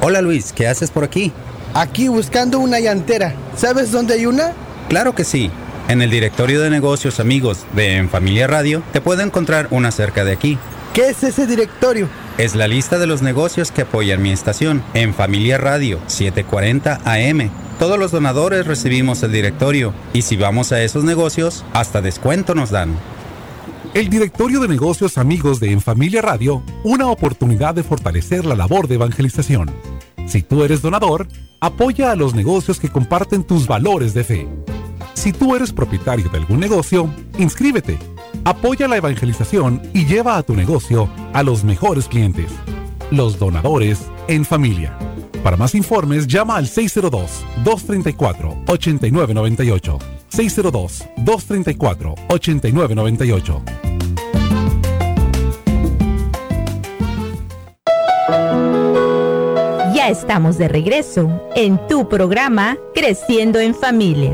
Hola Luis, ¿qué haces por aquí? Aquí buscando una llantera. ¿Sabes dónde hay una? Claro que sí. En el directorio de negocios amigos de En Familia Radio te puedo encontrar una cerca de aquí. ¿Qué es ese directorio? Es la lista de los negocios que apoyan mi estación, En Familia Radio 740 AM. Todos los donadores recibimos el directorio y si vamos a esos negocios, hasta descuento nos dan. El directorio de negocios amigos de En Familia Radio, una oportunidad de fortalecer la labor de evangelización. Si tú eres donador, apoya a los negocios que comparten tus valores de fe. Si tú eres propietario de algún negocio, inscríbete, apoya la evangelización y lleva a tu negocio a los mejores clientes. Los donadores en familia. Para más informes, llama al 602-234-8998. 602-234-8998. Ya estamos de regreso en tu programa Creciendo en Familia.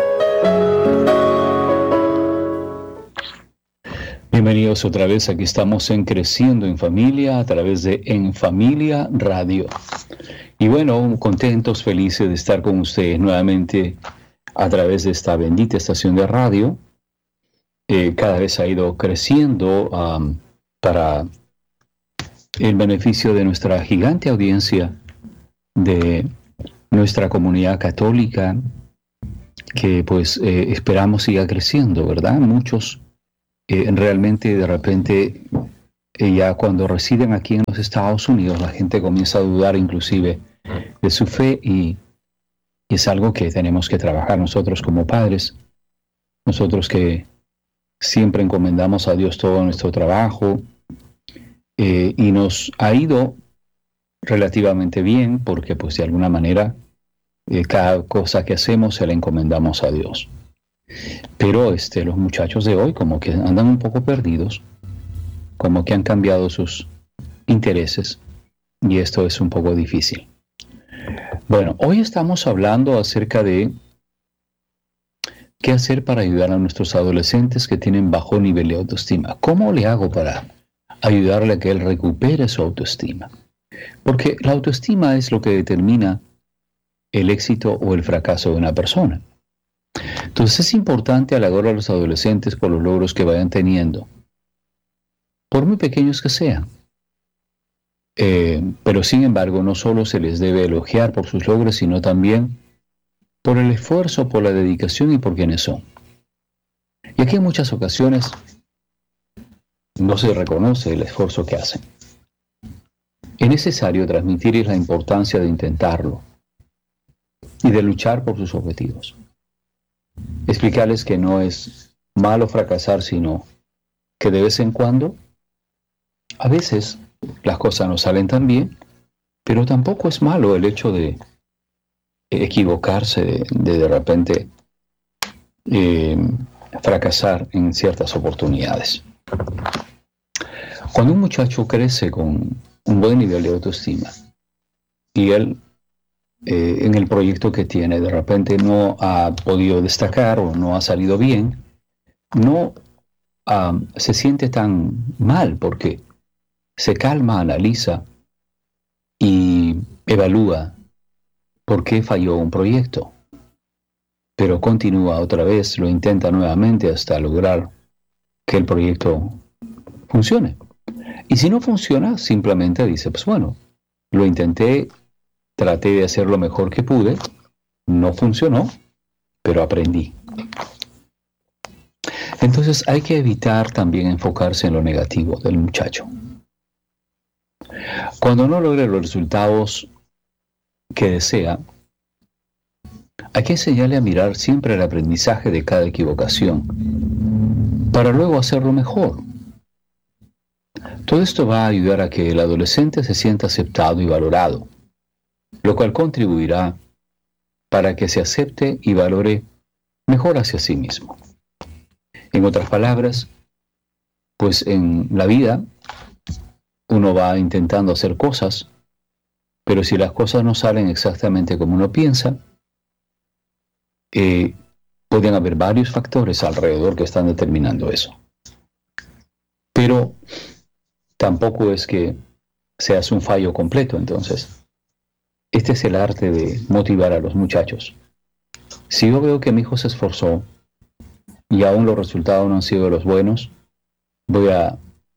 Bienvenidos otra vez, aquí estamos en Creciendo en Familia a través de En Familia Radio. Y bueno, contentos, felices de estar con ustedes nuevamente a través de esta bendita estación de radio. Cada vez ha ido creciendo para el beneficio de nuestra gigante audiencia, de nuestra comunidad católica, que pues esperamos siga creciendo, ¿verdad? Muchos realmente de repente ya cuando residen aquí en los Estados Unidos la gente comienza a dudar inclusive de su fe y es algo que tenemos que trabajar nosotros como padres, nosotros que siempre encomendamos a Dios todo nuestro trabajo y nos ha ido relativamente bien porque pues de alguna manera cada cosa que hacemos se la encomendamos a Dios. Pero los muchachos de hoy como que andan un poco perdidos, como que han cambiado sus intereses y esto es un poco difícil. Bueno, hoy estamos hablando acerca de qué hacer para ayudar a nuestros adolescentes que tienen bajo nivel de autoestima. ¿Cómo le hago para ayudarle a que él recupere su autoestima? Porque la autoestima es lo que determina el éxito o el fracaso de una persona. Entonces es importante halagar a los adolescentes por los logros que vayan teniendo, por muy pequeños que sean. Pero sin embargo, no solo se les debe elogiar por sus logros, sino también por el esfuerzo, por la dedicación y por quienes son. Y aquí en muchas ocasiones no se reconoce el esfuerzo que hacen. Es necesario transmitirles la importancia de intentarlo y de luchar por sus objetivos. Explicarles que no es malo fracasar, sino que de vez en cuando, a veces, las cosas no salen tan bien, pero tampoco es malo el hecho de equivocarse, de repente fracasar en ciertas oportunidades. Cuando un muchacho crece con un buen nivel de autoestima y él en el proyecto que tiene de repente no ha podido destacar o no ha salido bien, no se siente tan mal porque se calma, analiza y evalúa por qué falló un proyecto, pero continúa otra vez, lo intenta nuevamente hasta lograr que el proyecto funcione. Y si no funciona, simplemente dice, pues bueno, lo intenté, traté de hacer lo mejor que pude, no funcionó, pero aprendí. Entonces hay que evitar también enfocarse en lo negativo del muchacho. Cuando no logre los resultados que desea, hay que enseñarle a mirar siempre el aprendizaje de cada equivocación para luego hacerlo mejor. Todo esto va a ayudar a que el adolescente se sienta aceptado y valorado, lo cual contribuirá para que se acepte y valore mejor hacia sí mismo. En otras palabras, pues en la vida uno va intentando hacer cosas, pero si las cosas no salen exactamente como uno piensa, pueden haber varios factores alrededor que están determinando eso. Pero tampoco es que se hace un fallo completo, entonces este es el arte de motivar a los muchachos. Si yo veo que mi hijo se esforzó y aún los resultados no han sido los buenos, voy a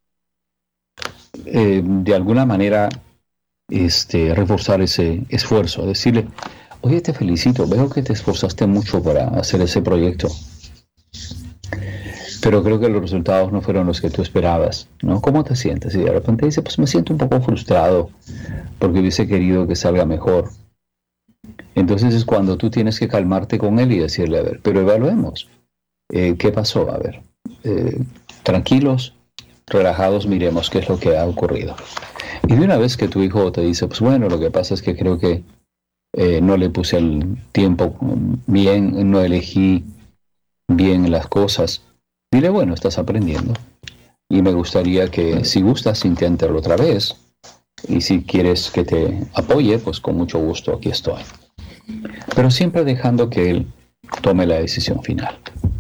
de alguna manera reforzar ese esfuerzo, decirle: oye, te felicito, veo que te esforzaste mucho para hacer ese proyecto, pero creo que los resultados no fueron los que tú esperabas, ¿no? ¿Cómo te sientes? Y de repente dice: pues me siento un poco frustrado porque hubiese querido que salga mejor. Entonces es cuando tú tienes que calmarte con él y decirle: a ver, pero evaluemos. ¿Qué pasó? A ver, tranquilos, relajados, miremos qué es lo que ha ocurrido. Y de una vez que tu hijo te dice: pues bueno, lo que pasa es que creo que no le puse el tiempo bien, no elegí bien las cosas, dile: bueno, estás aprendiendo y me gustaría que, si gustas, inténtalo otra vez, y si quieres que te apoye, pues con mucho gusto aquí estoy. Pero siempre dejando que él tome la decisión final.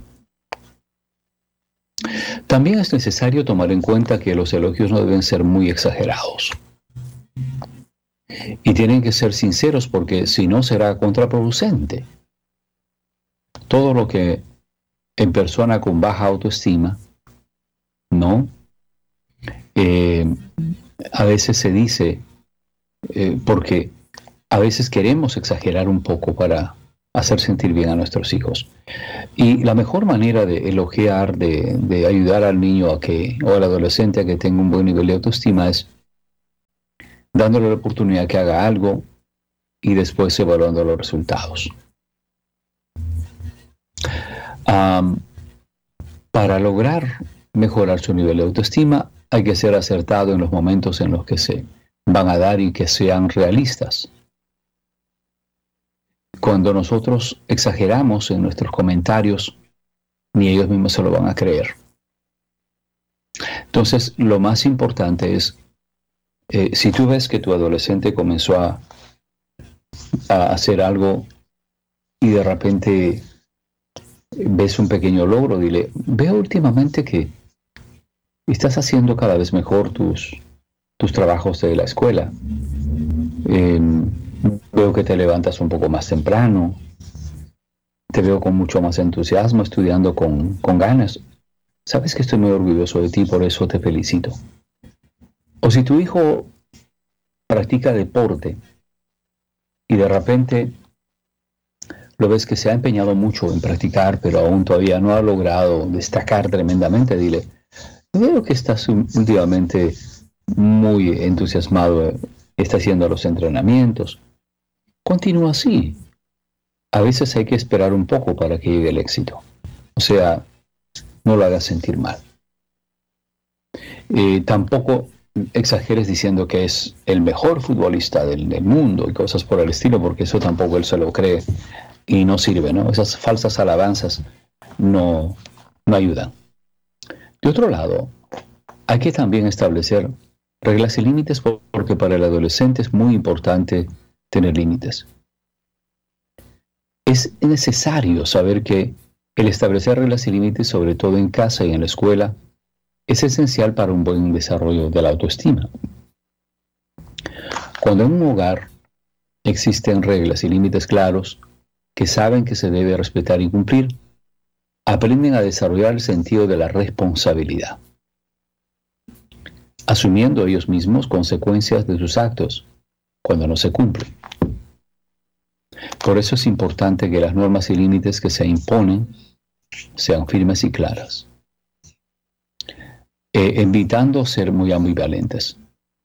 También es necesario tomar en cuenta que los elogios no deben ser muy exagerados. Y tienen que ser sinceros, porque si no será contraproducente. Todo lo que en persona con baja autoestima, ¿no? A veces se dice, porque a veces queremos exagerar un poco para hacer sentir bien a nuestros hijos. Y la mejor manera de elogiar, de ayudar al niño o al adolescente a que tenga un buen nivel de autoestima es dándole la oportunidad que haga algo y después evaluando los resultados. Para lograr mejorar su nivel de autoestima, hay que ser acertado en los momentos en los que se van a dar y que sean realistas. Cuando nosotros exageramos en nuestros comentarios, ni ellos mismos se lo van a creer. Entonces, lo más importante es, si tú ves que tu adolescente comenzó a hacer algo y de repente ves un pequeño logro, dile: veo últimamente que estás haciendo cada vez mejor tus trabajos de la escuela. Veo que te levantas un poco más temprano. Te veo con mucho más entusiasmo, estudiando con ganas. Sabes que estoy muy orgulloso de ti, por eso te felicito. O si tu hijo practica deporte y de repente lo ves que se ha empeñado mucho en practicar, pero aún todavía no ha logrado destacar tremendamente, dile: veo que estás últimamente muy entusiasmado, está haciendo los entrenamientos. Continúa así. A veces hay que esperar un poco para que llegue el éxito. O sea, no lo hagas sentir mal. Tampoco exageres diciendo que es el mejor futbolista del mundo y cosas por el estilo, porque eso tampoco él se lo cree y no sirve, ¿no? Esas falsas alabanzas no ayudan. De otro lado, hay que también establecer reglas y límites, porque para el adolescente es muy importante tener límites. Es necesario saber que el establecer reglas y límites, sobre todo en casa y en la escuela, es esencial para un buen desarrollo de la autoestima. Cuando en un hogar existen reglas y límites claros que saben que se debe respetar y cumplir, aprenden a desarrollar el sentido de la responsabilidad, asumiendo ellos mismos consecuencias de sus actos cuando no se cumplen. Por eso es importante que las normas y límites que se imponen sean firmes y claras, evitando ser muy ambivalentes.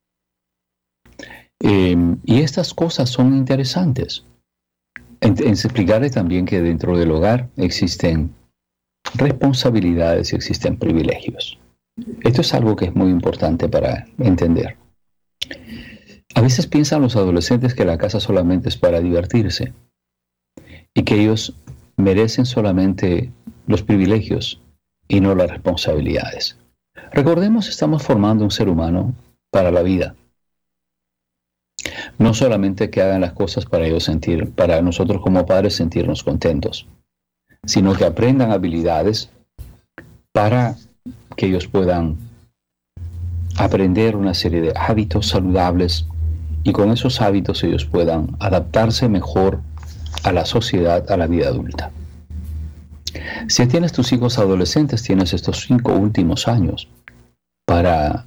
Y estas cosas son interesantes. En explicarles también que dentro del hogar existen responsabilidades y existen privilegios. Esto es algo que es muy importante para entender. A veces piensan los adolescentes que la casa solamente es para divertirse y que ellos merecen solamente los privilegios y no las responsabilidades. Recordemos, estamos formando un ser humano para la vida. No solamente que hagan las cosas para ellos para nosotros como padres sentirnos contentos, sino que aprendan habilidades para que ellos puedan aprender una serie de hábitos saludables y con esos hábitos ellos puedan adaptarse mejor a la sociedad, a la vida adulta. Si tienes tus hijos adolescentes, tienes estos 5 últimos años para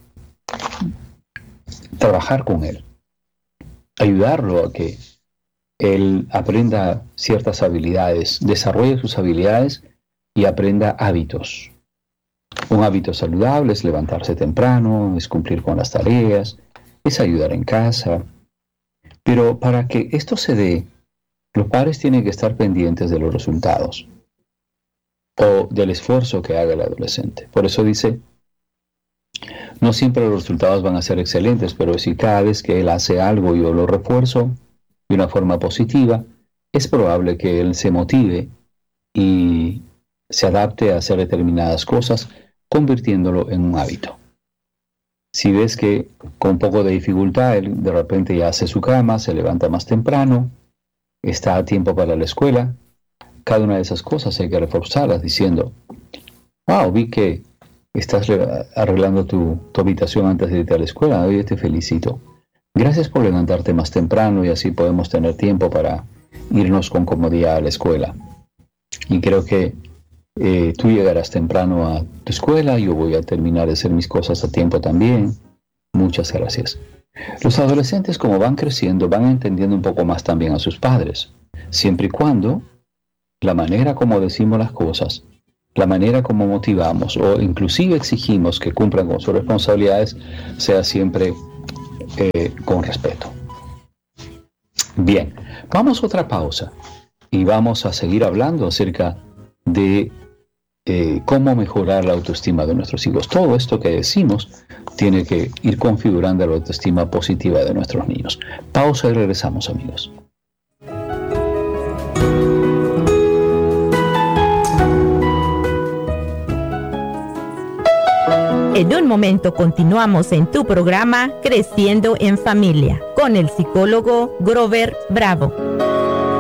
trabajar con él, ayudarlo a que él aprenda ciertas habilidades, desarrolle sus habilidades y aprenda hábitos. Un hábito saludable es levantarse temprano, es cumplir con las tareas, es ayudar en casa. Pero para que esto se dé, los padres tienen que estar pendientes de los resultados o del esfuerzo que haga el adolescente. Por eso dice, no siempre los resultados van a ser excelentes, pero si cada vez que él hace algo yo lo refuerzo de una forma positiva, es probable que él se motive y se adapte a hacer determinadas cosas, convirtiéndolo en un hábito. Si ves que con un poco de dificultad él de repente ya hace su cama, se levanta más temprano, está a tiempo para la escuela, cada una de esas cosas hay que reforzarlas diciendo, wow, vi que estás arreglando tu habitación antes de irte a la escuela, hoy te felicito. Gracias por levantarte más temprano y así podemos tener tiempo para irnos con comodidad a la escuela. Y creo que tú llegarás temprano a tu escuela, yo voy a terminar de hacer mis cosas a tiempo también. Muchas gracias. Los adolescentes, como van creciendo, van entendiendo un poco más también a sus padres, siempre y cuando la manera como decimos las cosas, la manera como motivamos o inclusive exigimos que cumplan con sus responsabilidades sea siempre con respeto. Bien, vamos a otra pausa y vamos a seguir hablando acerca de cómo mejorar la autoestima de nuestros hijos. Todo esto que decimos tiene que ir configurando la autoestima positiva de nuestros niños. Pausa y regresamos, amigos. En un momento continuamos en tu programa Creciendo en Familia con el psicólogo Grover Bravo.